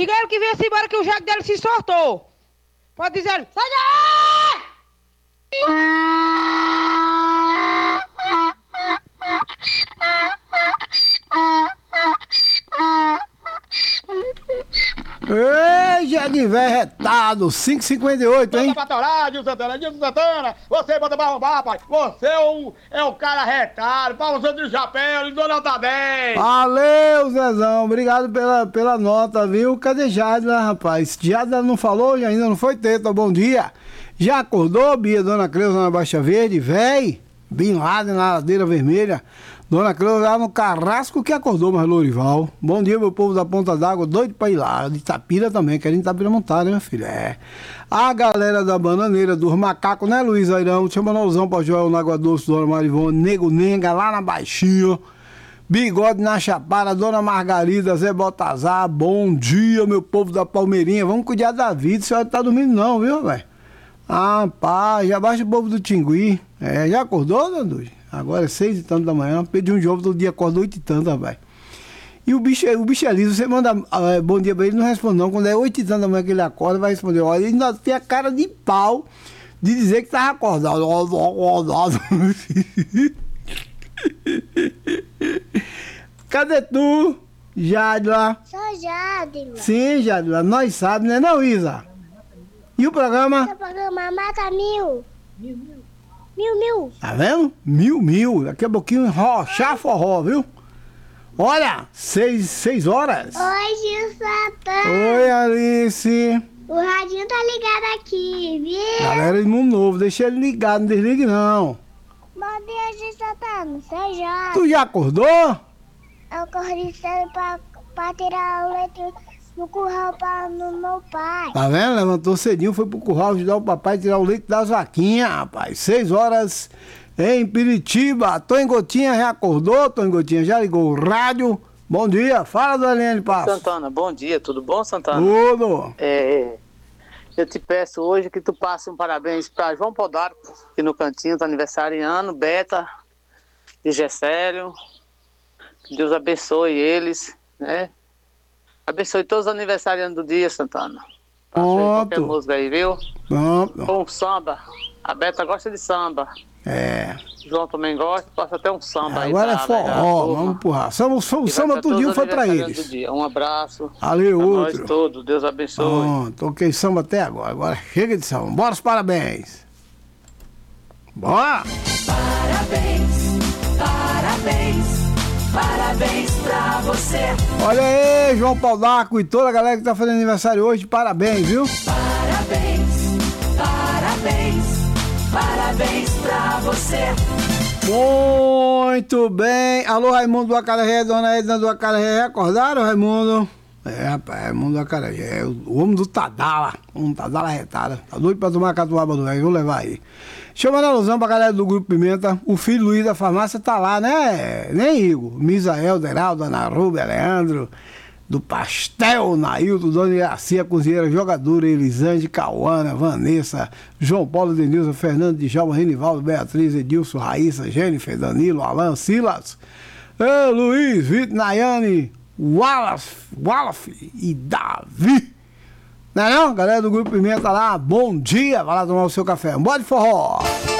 Diga ele que venha-se embora que o jegue dele se soltou. Pode dizer ele. Sai daí! Ei, jegue velho retado, 5h58, hein? Bota pra torar, Dilson Santana, Dilson Santana, você bota pra roubar, rapaz. Você é o cara retado, pra você de chapéu, de Dona Tadei. Valeu, Zezão, obrigado pela nota, viu? Cadê Jadla, rapaz? Jadla não falou e ainda não foi teta, bom dia. Já acordou, Bia, Dona Cleusa na Baixa Verde, véi? Bin Laden na Ladeira Vermelha. Dona Cleusa lá no Carrasco que acordou, mas Lourival. Bom dia, meu povo da Ponta d'Água, doido pra ir lá. De Itapira também, querendo Itapira montar, né, meu filho? É. A galera da Bananeira, dos Macacos, né, Luiz Airão? Chama Nozão pra Joel na Água Doce, Dona Marivone, Nego Nenga lá na Baixinho. Bigode na Chapada, Dona Margarida, Zé Baltazar. Bom dia, meu povo da Palmeirinha. Vamos cuidar da vida, a senhora tá dormindo não, viu, velho? Ah, pá, já baixa o povo do Tingui. É, já acordou, Danduzi? Agora é 6 e tanto da manhã. Pedi um jogo todo dia, acorda 8 e tanto, rapaz. E o bicho é liso, você manda bom dia pra ele, não responde não. Quando é 8 e tanto da manhã que ele acorda, vai responder. Olha, ele ainda tem a cara de pau de dizer que tava acordado. Cadê tu, Jadla? Sou Jadla. Sim, Jadla, nós sabemos, né não, Isa? E o programa? Seu programa Mata Mil. Mil. Tá vendo? Mil. Daqui a pouquinho rochar forró, viu? Olha, 6 horas. Oi, Gil Santana. Oi, Alice. O radinho tá ligado aqui, viu? Galera de Mundo Novo, deixa ele ligado, não desligue não. Bom dia, Gil Santana. Sou Jadla. Tu já acordou? Eu acordei cedo pra tirar o leite no curral no meu pai. Tá vendo? Levantou cedinho, foi pro curral ajudar o papai a tirar o leite das vaquinhas, rapaz. 6 horas em Piritiba. Tô em Gotinha já acordou? Tô em Gotinha já ligou o rádio. Bom dia, fala do Eliane Passo. Santana, bom dia, tudo bom, Santana? Tudo. Eu te peço hoje que tu passe um parabéns para João Podaro, que no cantinho tá aniversariando, Beta e Gessélio. Que Deus abençoe eles, né? Abençoe todos os aniversariantes do dia, Santana. Qualquer música aí, viu? Pronto. Com samba. A Beta gosta de samba. É. João também gosta, passa até um samba aí. Agora é forró, vamos empurrar. O samba tudinho foi pra eles. Um abraço. Valeu, outro. Nós todos, Deus abençoe. Toquei samba até agora. Agora chega de samba. Bora os parabéns. Bora! Parabéns pra você. Olha aí, João Paudaco e toda a galera que tá fazendo aniversário hoje, parabéns, viu? Parabéns pra você. Muito bem. Alô, Raimundo do Acarajé, Dona Edna do Acarajé, acordaram, Raimundo? É, rapaz, Raimundo do Acarajé, o homem do Tadala, Tadala retada. Tá doido pra tomar catuaba do velho, vou levar aí. Deixa eu mandar alusão pra galera do Grupo Pimenta. O filho Luiz da farmácia tá lá, né? Igor? Misael, Deraldo, Ana Rúbia, Leandro, do Pastel, Nailton, Dona Garcia, cozinheira, jogadora, Elisande, Cauana, Vanessa, João Paulo, Denilson, Fernando, Djalma, Renivaldo, Beatriz, Edilson, Raíssa, Jennifer, Danilo, Alan, Silas, Luiz, Vitor, Nayane, Wallace e Davi. Não é não? Galera do Grupo Pimenta lá, bom dia, vai lá tomar o seu café. Bora de forró!